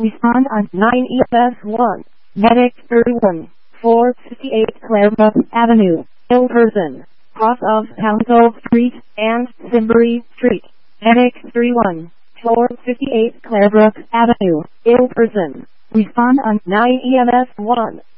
Respond on 9 EFS1. Medic 31. 458 Claremont Avenue, Ilverston, cross of Townsville Street and Simbury Street. Medic 31. 458 Clarebrook Avenue, Ilverston. Respond on 9 EMS 1.